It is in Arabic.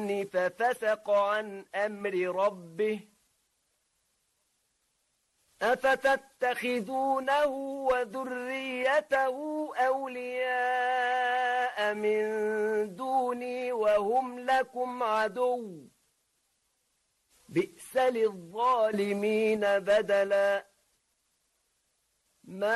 ففسق عن أمر ربه أفتتخذونه وذريته أولياء من دوني وهم لكم عدو بئس للظالمين بدلا